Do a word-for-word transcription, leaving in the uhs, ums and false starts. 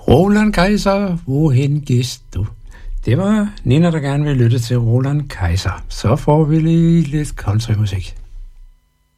Roland Kaiser, hvorhen gæst du? Det var Nina, der gerne vil lytte til Roland Kaiser. Så får vi lige lidt countrymusik.